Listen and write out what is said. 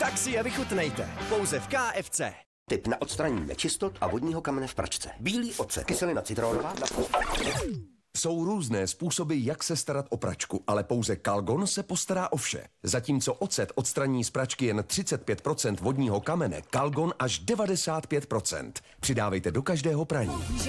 Tak si je vychutnejte. Pouze v KFC. Tip na odstranění nečistot a vodního kamene v pračce. Bílý ocet, kyselina citronová. Jsou různé způsoby, jak se starat o pračku, ale pouze Calgon se postará o vše. Zatímco ocet odstraní z pračky jen 35% vodního kamene, Calgon až 95%. Přidávejte do každého praní.